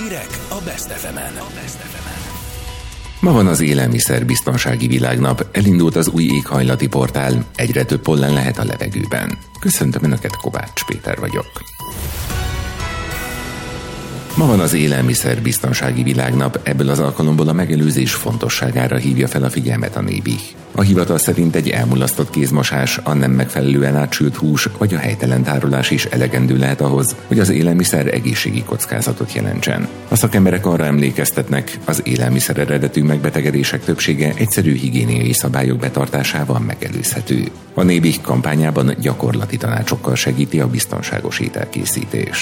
Hírek a Best FM-en. Ma van az élelmiszerbiztonsági világnap, elindult az új éghajlati portál, egyre több pollen lehet a levegőben. Köszöntöm Önöket, Kovács Péter vagyok. Ma van az élelmiszerbiztonsági világnap, ebből az alkalomból a megelőzés fontosságára hívja fel a figyelmet a NÉBIH. A hivatal szerint egy elmulasztott kézmosás, a nem megfelelően átsült hús vagy a helytelen tárolás is elegendő lehet ahhoz, hogy az élelmiszer egészségi kockázatot jelentsen. A szakemberek arra emlékeztetnek, az élelmiszer eredetű megbetegedések többsége egyszerű higiéniai szabályok betartásával megelőzhető. A NÉBIH kampányában gyakorlati tanácsokkal segíti a biztonságos ételkészítést.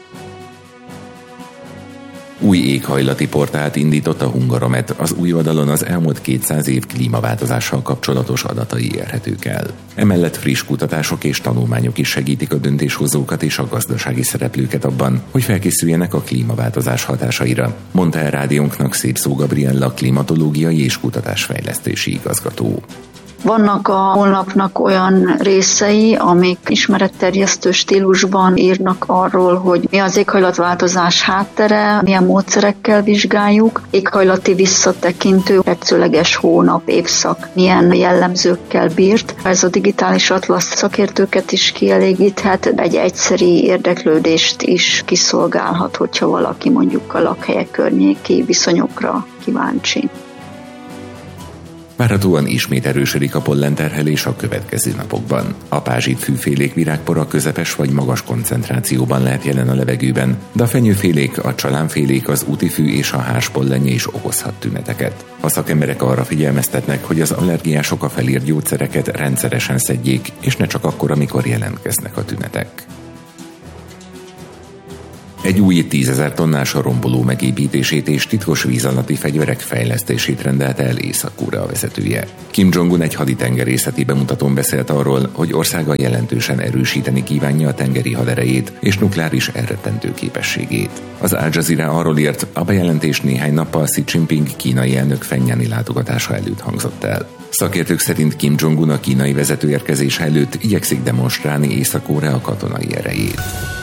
Új éghajlati portált indított a Hungaromet, az új oldalon az elmúlt 200 év klímaváltozással kapcsolatos adatai érhetők el. Emellett friss kutatások és tanulmányok is segítik a döntéshozókat és a gazdasági szereplőket abban, hogy felkészüljenek a klímaváltozás hatásaira, mondta el rádiónknak Szépszó Gabriella klimatológiai és kutatásfejlesztési igazgató. Vannak a honlapnak olyan részei, amik ismeretterjesztő stílusban írnak arról, hogy mi az éghajlatváltozás háttere, milyen módszerekkel vizsgáljuk, éghajlati visszatekintő, tetszőleges hónap, évszak milyen jellemzőkkel bírt. Ez a digitális atlasz szakértőket is kielégíthet, egy egyszeri érdeklődést is kiszolgálhat, hogyha valaki mondjuk a lakhelyek környéki viszonyokra kíváncsi. Várhatóan ismét erősödik a pollenterhelés a következő napokban. A pázsitfűfélék virágpora közepes vagy magas koncentrációban lehet jelen a levegőben, de a fenyőfélék, a csalánfélék, az útifű és a háspollenje is okozhat tüneteket. A szakemberek arra figyelmeztetnek, hogy az allergiások a felírt gyógyszereket rendszeresen szedjék, és ne csak akkor, amikor jelentkeznek a tünetek. Egy új 10 000 tonnás romboló megépítését és titkos víz alatti fegyverek fejlesztését rendelte el Észak-Korea vezetője. Kim Jong-un egy haditengerészeti bemutatón beszélt arról, hogy országa jelentősen erősíteni kívánja a tengeri haderejét és nukleáris elrettentő képességét. Az Al Jazeera arról írt, a bejelentés néhány nappal Xi Jinping kínai elnök Phengjáni látogatása előtt hangzott el. Szakértők szerint Kim Jong-un a kínai vezető érkezése előtt igyekszik demonstrálni Észak-Korea katonai erejét.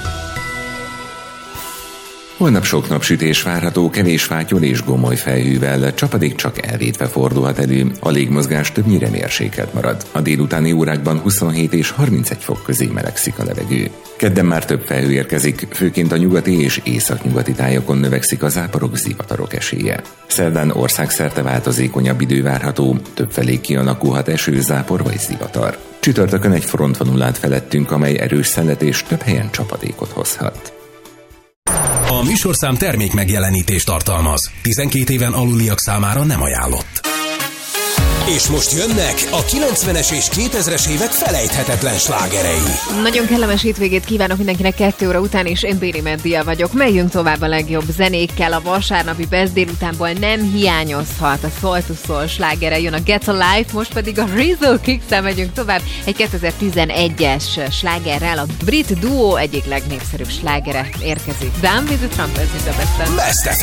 Holnap sok napsütés várható, kevés fátyol és gomoly felhővel, csapadék csak elvétve fordulhat elő, a légmozgás többnyire mérsékelt marad. A délutáni órákban 27 és 31 fok közé melegszik a levegő. Kedden már több felhő érkezik, főként a nyugati és északnyugati tájakon növekszik a záporok, zivatarok esélye. Szerdán országszerte változékonyabb idő várható, többfelé kialakulhat eső, zápor vagy zivatar. Csütörtökön egy front vonul át felettünk, amely erős szellet és több helyen csapadékot hozhat. A műsorszám termék megjelenítést tartalmaz. 12 éven aluliak számára nem ajánlott. És most jönnek a 90-es és 2000-es évek felejthetetlen slágerei. Nagyon kellemes hétvégét kívánok mindenkinek 2 óra után, és én Béri Meddia vagyok. Megyünk tovább a legjobb zenékkel. A vasárnapi Best délutánból nem hiányozhat a Soul to Soul slágere. Jön a Get Alive, most pedig a Rizzo Kicks-el megyünk tovább. Egy 2011-es slágerrel a brit duó egyik legnépszerűbb slágere érkezik. Down with the Trumpets is a Best. Best